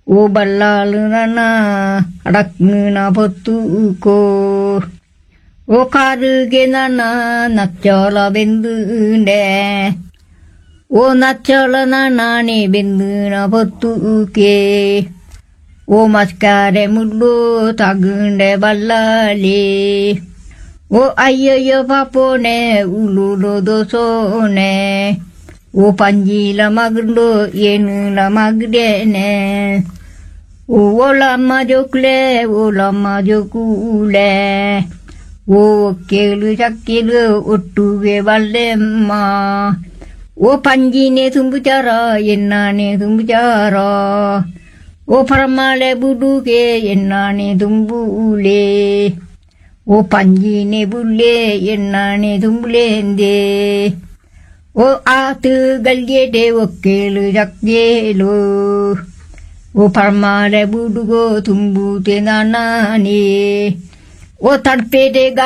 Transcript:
ಓ ಬಲ್ಲಾಲು ನನ್ನ ಅಡಕ್ನ ಬೊತ್ತುಕೋ ಓ ಕಾರುಗೆ ನನ್ನ ನಚ್ಚೋಳ ಬೆಂದುಂಡೆ ಓ ನಚ್ಚೋಳ ನಾನೇ ಬೆಂದುನ ಬೊತ್ತುಕೆ ಓ ಮಸ್ಕಾರೆ ಮುಳ್ಳು ತಗುಂಡೆ ಬಲ್ಲಾಲಿ ಓ ಅಯ್ಯಯ್ಯೋ ಪಾಪೋನೆ ಉಳುಳು ದೋಸೋನೆ ಓ ಪಂಜೀಲ ಮಗಂಡು ಏನುಲ ಮಗಡೇನೆ ಓಲಮ್ಮ ಜೋಕ್ಲೆ ಓಲಮ್ಮ ಜೋಕೂಲೆ ಓ ಒಕ್ಕೇಳು ಚಕ್ಕೆಲು ಒಟ್ಟುಗೆ ಬಲ್ಲೆಮ್ಮ ಓ ಪಂಜಿನೆ ತುಂಬುಚಾರ ಎನ್ನಾನೆ ತುಂಬುಚಾರ ಓ ಪರಮಾಲೆ ಬುಡುಗೆ ಎನ್ನಾನೆ ತುಂಬುಲೆ ಓ ಪಂಜಿನೆ ಬುಲ್ಲೆ ಎನ್ನಾನೆ ತುಂಬುಲೆಂದೆ ಓ ಆತು ಗಲ್ಗೆಡೆ ಒಕ್ಕೇಳು ಚಕ್ಕೇಲು ಓ ಪರಮಾಲೆ ಬುಡುಗೋ ತುಂಬುತೆ ನಾನೇ ಓ ತಡ್ಪೇದೆ